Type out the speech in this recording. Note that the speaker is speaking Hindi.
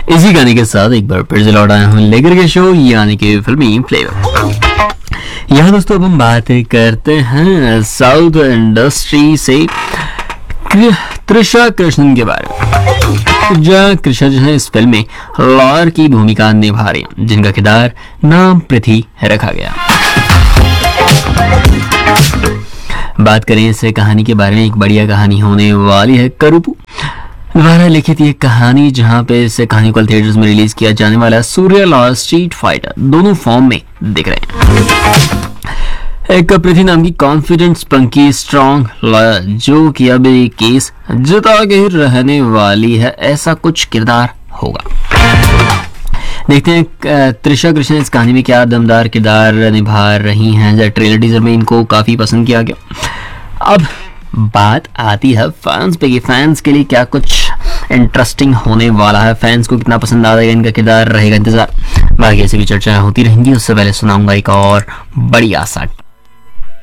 इसी गाने के साथ एक बार फिर से लौट आया हूँ लेकर के शो यानी कि फिल्मी फ्लेवर। यहाँ दोस्तों अब हम बात करते हैं साउथ इंडस्ट्री से त्रिशा कृष्णन के बारे में। त्रिशा जो है इस फिल्म में लॉयर की भूमिका निभा रही हैं, जिनका किरदार नाम पृथ्वी रखा गया। बात करें इस कहानी के बारे में, एक बढ़िया कहानी होने वाली है। करूपू द्वारा लिखित ये कहानी, जहां पे इस कहानी को थिएटर्स में रिलीज किया जाने वाला है। सूर्या और स्ट्रीट फाइटर दोनों फॉर्म में दिख रहे हैं। एक पृथ्वी नाम की कॉन्फिडेंट स्पंकी स्ट्रॉन्ग लॉयर जो कि अब एक केस जिता के रहने वाली है, ऐसा कुछ किरदार होगा। देखते हैं त्रिशा कृष्णन इस कहानी में क्या दमदार किरदार निभा रही हैं। ट्रेलर टीजर में इनको काफी पसंद किया गया। अब बात आती है फैंस पे कि फैंस के लिए क्या कुछ इंटरेस्टिंग होने वाला है, फैंस को कितना पसंद आएगा, इनका किरदार रहेगा। इंतजार बाकी ऐसी भी चर्चा होती रहेंगी। उससे पहले सुनाऊंगा एक और बढ़िया सा